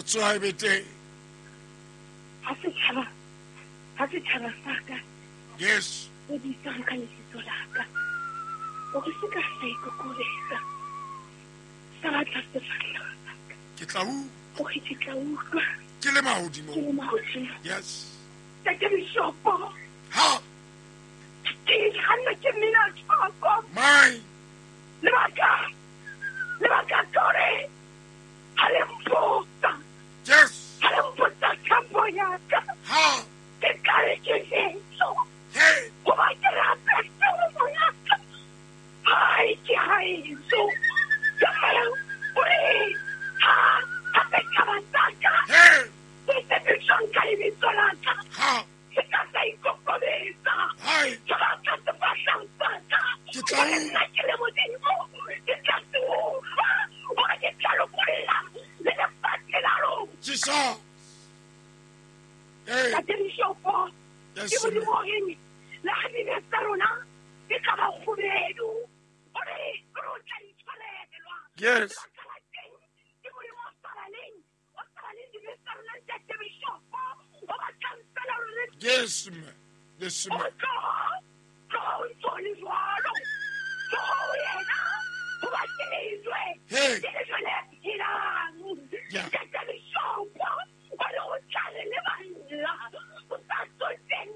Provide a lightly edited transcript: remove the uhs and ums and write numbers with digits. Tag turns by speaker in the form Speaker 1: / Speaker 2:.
Speaker 1: tswa bete.
Speaker 2: Ha se tshaba sa ka.
Speaker 1: Yes.
Speaker 2: O di tsang ka lesitso la ka. O ke se ka sa ikokobetsa. Sa batla sefatlhego sa ka.
Speaker 1: Ke tla u.
Speaker 2: O ke tla utlwa.
Speaker 1: Ke le mahodimo. Yes.
Speaker 2: Take Bishopo.
Speaker 1: Ha.
Speaker 2: Ke ganna ke mina tshoko.
Speaker 1: Mai.
Speaker 2: Lebaka kore. Halemputa.
Speaker 1: Yes.
Speaker 2: Halemputa kampo yaka.
Speaker 1: Ha.
Speaker 2: Ke kare ke senso.
Speaker 1: Hey.
Speaker 2: O ba ke rata kampo yaka. Hai ke haiso. Kamala. Uri. Ha. Hape kabataka.
Speaker 1: Hey.
Speaker 2: Este pichon kalibitolaka.
Speaker 1: Ha.
Speaker 2: Se kasa ikokobeza.
Speaker 1: Hai.
Speaker 2: Kabaka se pashampaka.
Speaker 1: Ke tla u.
Speaker 2: Ke le modimo. Ke kasu. O ke tshalo pula. Le le patlelaro.
Speaker 1: Jesus. Hey.
Speaker 2: Take Bishopo.
Speaker 1: Yes.
Speaker 2: Ke modimo ene. La habile tsarona. Ke ka ba khubedu. Ore ro tla itshwarelwa.
Speaker 1: Yes. Yes, man. Yes, man.